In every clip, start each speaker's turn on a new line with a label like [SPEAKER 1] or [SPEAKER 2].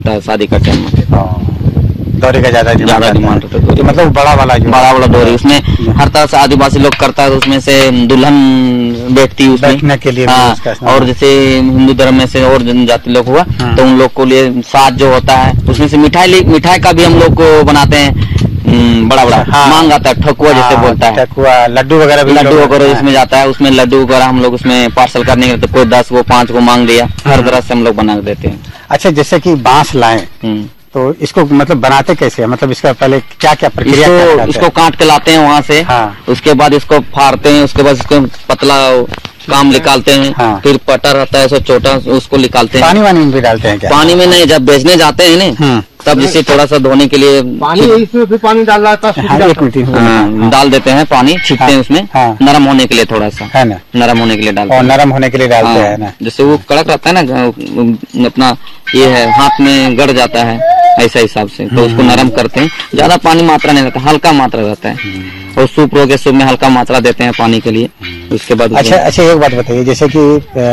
[SPEAKER 1] शादी का टाइम में
[SPEAKER 2] डोरी का ज्यादा डिमांड होता है। मतलब बड़ा वाला
[SPEAKER 1] डोरी, उसमें हर तरह से आदिवासी लोग करता है, तो उसमें से दुल्हन बैठती है उसमें
[SPEAKER 2] बैठने के लिए।
[SPEAKER 1] और जैसे हिंदू धर्म में से और जनजाति लोग हुआ तो उन लोग को लिए साज जो होता है, उसमें से मिठाई का भी हम लोग को बनाते हैं। बड़ा मांग आता है, ठकुआ जैसे बोलता है,
[SPEAKER 2] ठकुआ, लड्डू वगैरह
[SPEAKER 1] उसमें जाता है। उसमें लड्डू वगैरह हम लोग उसमें पार्सल करने के लिए कोई 10 को 5 को मांग लिया, हर तरह से हम लोग बना देते हैं।
[SPEAKER 2] अच्छा, जैसे कि बांस लाए तो इसको मतलब बनाते कैसे है? मतलब इसका पहले क्या क्या प्रक्रिया है?
[SPEAKER 1] इसको काट के लाते हैं वहाँ से, उसके बाद इसको फाड़ते हैं, उसके बाद इसको पतला काम निकालते हैं, फिर पटर रहता है छोटा, उसको निकालते हैं।
[SPEAKER 2] पानी वानी में भी डालते हैं क्या?
[SPEAKER 1] पानी में नहीं, जब बेचने जाते हैं ना तब जिसे थोड़ा सा धोने के लिए
[SPEAKER 3] इसमें भी पानी डाल रहा था,
[SPEAKER 1] डाल देते हैं, पानी छींटते हैं उसमें, नरम होने के लिए थोड़ा सा, है ना, नरम होने के लिए डालते हैं।
[SPEAKER 2] नरम होने के लिए डालते हैं ना,
[SPEAKER 1] जैसे वो कड़क रहता है ना, अपना ये है हाथ में गड़ जाता है ऐसा हिसाब से, तो उसको नरम करते हैं। ज्यादा पानी मात्रा नहीं रहता, हल्का मात्रा रहता है। और सूप रोगे, सूप में हल्का मात्रा देते हैं पानी के लिए। उसके बाद
[SPEAKER 2] अच्छा, एक बात बताइए, जैसे कि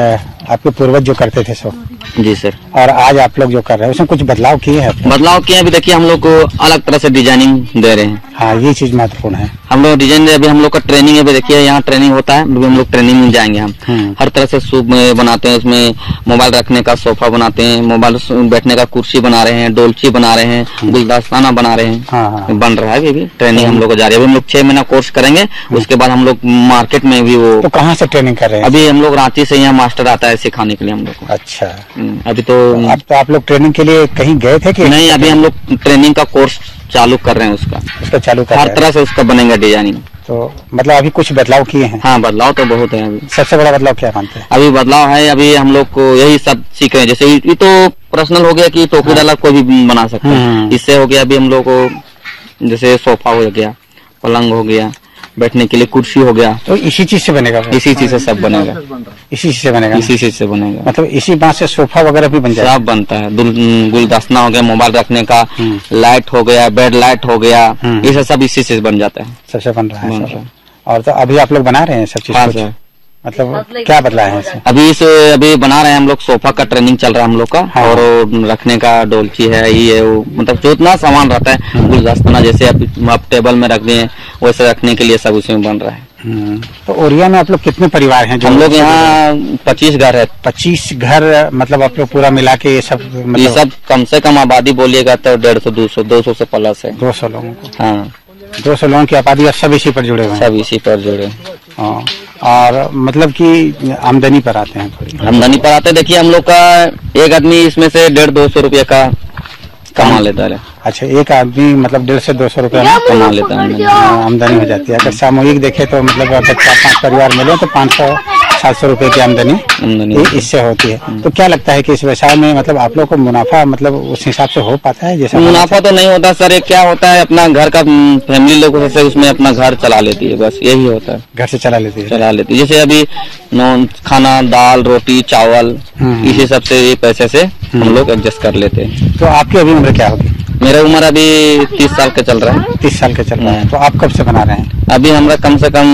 [SPEAKER 2] आपके पूर्वज जो करते थे सो,
[SPEAKER 1] जी सर,
[SPEAKER 2] और आज आप लोग जो कर रहे हैं उसमें कुछ बदलाव किए हैं?
[SPEAKER 1] बदलाव किए अभी देखिए, हम लोग को अलग तरह से डिजाइनिंग दे रहे हैं।
[SPEAKER 2] हाँ, ये चीज महत्वपूर्ण है।
[SPEAKER 1] हम लोग डिजाइन दे, अभी हम लोग का ट्रेनिंग है, देखिए यहाँ ट्रेनिंग होता है, हम लोग ट्रेनिंग में जाएंगे। हम हर तरह से सूप में बनाते हैं, उसमें मोबाइल रखने का सोफा बनाते हैं, मोबाइल बैठने का कुर्सी बना रहे हैं, डोलची बना रहे हैं, गुलदस्ताना बना रहे हैं। बन रहा है अभी ट्रेनिंग हम लोग को जारी है। अभी हम लोग 6 महीना कोर्स करेंगे, उसके बाद हम लोग मार्केट में भी वो।
[SPEAKER 2] तो कहाँ से ट्रेनिंग कर रहे हैं?
[SPEAKER 1] अभी हम लोग रांची से, यहाँ मास्टर आता है सिखाने के लिए हम लोग को।
[SPEAKER 2] अच्छा,
[SPEAKER 1] अभी तो
[SPEAKER 2] आप लोग ट्रेनिंग के लिए कहीं गए थे कि
[SPEAKER 1] नहीं? अभी हम लोग ट्रेनिंग का कोर्स चालू कर रहे हैं, उसका
[SPEAKER 2] चालू कर,
[SPEAKER 1] हर तरह से उसका बनेगा डिजाइनिंग।
[SPEAKER 2] तो मतलब अभी कुछ बदलाव किए हैं?
[SPEAKER 1] हाँ, बदलाव तो बहुत है। अभी
[SPEAKER 2] सबसे बड़ा बदलाव क्या मानते हैं?
[SPEAKER 1] अभी बदलाव है, अभी हम लोग को यही सब सीख रहे हैं। जैसे ये तो पर्सनल हो गया कि टोकरी डाला कोई भी बना सकता है, इससे हो गया। अभी हम लोग को जैसे सोफा हो गया, पलंग हो गया, बैठने के लिए कुर्सी हो गया,
[SPEAKER 2] तो इसी चीज से बनेगा?
[SPEAKER 1] इसी चीज से सब बनेगा,
[SPEAKER 2] इसी चीज से बनेगा,
[SPEAKER 1] इसी चीज से बनेगा।
[SPEAKER 2] मतलब इसी बात से सोफा वगैरह भी बन जाएगा?
[SPEAKER 1] सब बनता है, गुलदस्ता हो गया, मोबाइल रखने का लाइट हो गया, बेड लाइट हो गया, ये सब इसी से बन जाता है।
[SPEAKER 2] सबसे बन रहा है। और तो अभी आप लोग बना रहे हैं सब चीज?
[SPEAKER 1] हाँ सर।
[SPEAKER 2] मतलब क्या बदला है इसमें?
[SPEAKER 1] अभी बना रहे हैं हम लोग, सोफा का ट्रेनिंग चल रहा है हम लोग का। हाँ। और रखने का डोलची है, ये है वो, मतलब जो इतना सामान रहता है, गुलदस्ता जैसे आप टेबल में रख दें वैसे रखने के लिए सब उसमें बन रहा है।
[SPEAKER 2] तो ओरिया में आप लोग कितने परिवार हैं?
[SPEAKER 1] हम लोग यहाँ 25 घर है।
[SPEAKER 2] 25 घर, मतलब आप लोग पूरा मिला के ये सब? मतलब
[SPEAKER 1] ये सब कम से कम आबादी बोलिएगा तो 150 200 से प्लस है।
[SPEAKER 2] 200 लोगों को?
[SPEAKER 1] हाँ,
[SPEAKER 2] 200 लोगों की आबादी, और सब इसी पर जुड़े हुए हैं?
[SPEAKER 1] सब इसी पर जुड़े।
[SPEAKER 2] हाँ, और मतलब कि आमदनी पर आते हैं? थोड़ी
[SPEAKER 1] आमदनी पर आते हैं। देखिए हम लोग का एक आदमी इसमें से 150-200 रुपया का कमा लेता है।
[SPEAKER 2] अच्छा, एक आदमी मतलब 150 से 200 रुपया
[SPEAKER 1] कमा लेता है,
[SPEAKER 2] आमदनी हो जाती है। अगर सामूहिक देखे तो मतलब अगर 4-5 परिवार मिले तो 500-700 रुपए की आमदनी इससे होती है। तो क्या लगता है कि इस व्यवसाय में मतलब आप लोग को मुनाफा मतलब उस हिसाब से हो पाता है? जैसे
[SPEAKER 1] मुनाफा तो नहीं होता सर, ये क्या होता है, अपना घर का फैमिली लोग से उसमें अपना घर चला लेती है, बस यही होता है।
[SPEAKER 2] घर से चला लेती है।
[SPEAKER 1] जैसे अभी खाना, दाल, रोटी, चावल, इसी सब से पैसे से हम लोग एडजस्ट कर लेते हैं।
[SPEAKER 2] तो आपकी अभी उम्र क्या होगी?
[SPEAKER 1] मेरा उम्र अभी 30 साल का चल रहा है।
[SPEAKER 2] 30 साल का चल रहा है। तो आप कब से बना रहे हैं?
[SPEAKER 1] अभी हमरा कम से कम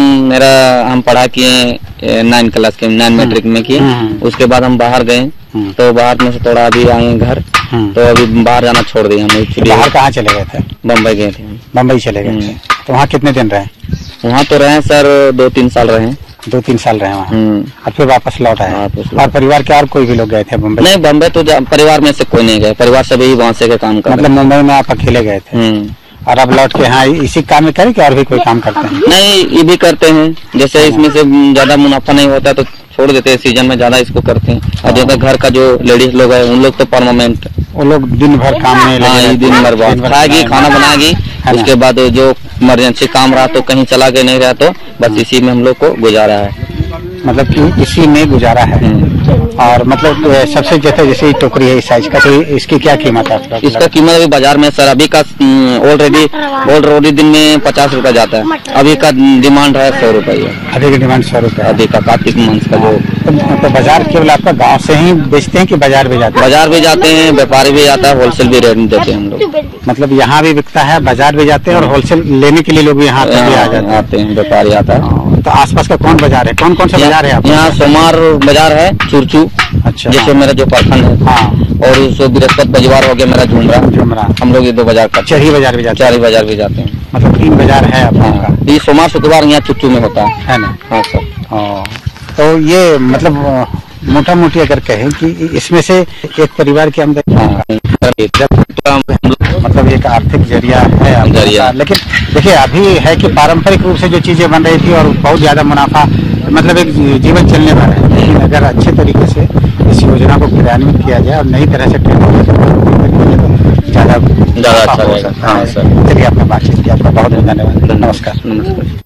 [SPEAKER 1] हम पढ़ा किए 9 क्लास के, 9 मैट्रिक में किए। उसके बाद हम बाहर गए, तो बाहर में से थोड़ा अभी आए घर, तो अभी बाहर जाना छोड़ दिया हम।
[SPEAKER 2] तो बाहर कहाँ चले गए थे?
[SPEAKER 1] बम्बई गए थे।
[SPEAKER 2] बम्बई चले गए थे। तो वहाँ कितने दिन रहे?
[SPEAKER 1] वहाँ तो रहे सर 2-3 साल रहे।
[SPEAKER 2] 2-3 साल रहे वहाँ, और फिर वापस लौट आए? और परिवार के और कोई भी लोग गए थे बम्बई?
[SPEAKER 1] नहीं, बम्बई तो परिवार में से कोई नहीं गए, परिवार सभी वहाँ से के काम कर।
[SPEAKER 2] मतलब मुंबई में आप अकेले गए थे, और अब लौट के यहाँ इसी काम में करें कि और भी कोई काम करते हैं?
[SPEAKER 1] नहीं, ये भी करते हैं। जैसे इसमें से ज्यादा मुनाफा नहीं होता तो छोड़ देते हैं, सीजन में ज्यादा इसको करते हैं। और जैसे घर का जो लेडीज लोग है उन लोग तो परमानेंट,
[SPEAKER 2] वो लोग दिन भर काम में लगे,
[SPEAKER 1] दिन भर खाएगी, खाना बनाएगी, उसके बाद जो इमरजेंसी काम रहा तो कहीं चला के नहीं रहा तो बस इसी में हम लोग को गुजारा है।
[SPEAKER 2] मतलब कि इसी में गुजारा है। और मतलब सबसे जैसे टोकरी है इस साइज का, तो इसकी क्या कीमत है?
[SPEAKER 1] इसका कीमत अभी बाजार में सर अभी का ऑलरेडी दिन में 50 रुपया जाता है। अभी का डिमांड है 100 रुपया।
[SPEAKER 2] अभी की डिमांड 100 रुपया?
[SPEAKER 1] अभी का कार्तिक मास का जो।
[SPEAKER 2] तो बाजार केवल आपका गांव से ही बेचते हैं कि बाजार भी जाते हैं?
[SPEAKER 1] बाजार भी जाते हैं, व्यापारी भी आता है, होलसेल भी रेट देते हैं हम लोग।
[SPEAKER 2] मतलब यहाँ भी बिकता है, बाजार भी जाते हैं, और होलसेल लेने के लिए लोग यहाँ
[SPEAKER 1] आते हैं, व्यापारी आता है।
[SPEAKER 2] तो आसपास का कौन बाजार है, कौन कौन सा बाजार है?
[SPEAKER 1] यहाँ सोमार बाजार है, चुरचू।
[SPEAKER 2] अच्छा, अच्छा,
[SPEAKER 1] जैसे मेरा जो प्रखंड है,
[SPEAKER 2] हाँ,
[SPEAKER 1] और उस बृहस्पति बाजार हो गया मेरा झुमरा, हम लोग ये 2 बाजार करते हैं।
[SPEAKER 2] चरही बाजार भी जाते हैं?
[SPEAKER 1] चरही बाजार भी जाते हैं।
[SPEAKER 2] मतलब 3 बाजार है आप लोगों का?
[SPEAKER 1] ये सोमवार शुक्रवार यहाँ चुच्चू में होता
[SPEAKER 2] है ना?
[SPEAKER 1] हाँ सर।
[SPEAKER 2] तो ये मतलब मोटा मोटी अगर कहें कि इसमें से एक परिवार की आमदनी, मतलब एक आर्थिक जरिया है जरिया। लेकिन देखिए अभी है कि पारंपरिक रूप से जो चीजें बन रही थी और बहुत ज्यादा मुनाफा, मतलब एक जीवन चलने वाला है, लेकिन अगर अच्छे तरीके से इस योजना को क्रियान्वित किया जाए और नई तरह से ट्रेनिंग तो ज्यादा अच्छा रहेगा। हाँ सर, चलिए आपने बातचीत की, आपका बहुत बहुत धन्यवाद। नमस्कार।
[SPEAKER 4] नमस्कार।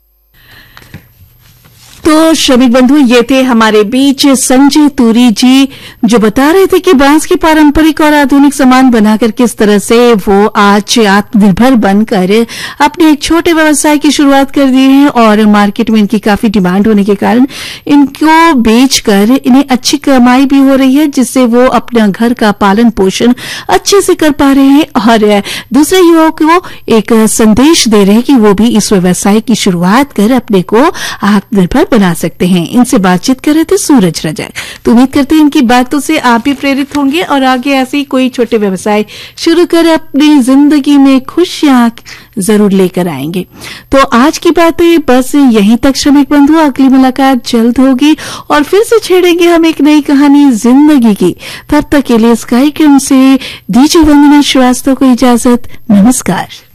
[SPEAKER 4] तो श्रमिक बंधु, ये थे हमारे बीच संजय तूरी जी, जो बता रहे थे कि बांस के पारंपरिक और आधुनिक सामान बनाकर किस तरह से वो आज आत्मनिर्भर बनकर अपने एक छोटे व्यवसाय की शुरुआत कर दी है और मार्केट में इनकी काफी डिमांड होने के कारण इनको बेचकर इन्हें अच्छी कमाई भी हो रही है, जिससे वो अपना घर का पालन पोषण अच्छे से कर पा रहे हैं और दूसरे युवाओं को एक संदेश दे रहे हैं कि वो भी इस व्यवसाय की शुरुआत कर अपने को आत्मनिर्भर बना सकते हैं। इनसे बातचीत कर रहे थे सूरज रजक। तो उम्मीद करते हैं इनकी बातों से आप भी प्रेरित होंगे और आगे ऐसे ही कोई छोटे व्यवसाय शुरू कर अपनी जिंदगी में खुशियां जरूर लेकर आएंगे। तो आज की बातें बस यहीं तक श्रमिक बंधु, अगली मुलाकात जल्द होगी और फिर से छेड़ेंगे हम एक नई कहानी जिंदगी की। तब तक के लिए इस कार्यक्रम से दीजिए वंदना श्रीवास्तव को इजाजत। नमस्कार।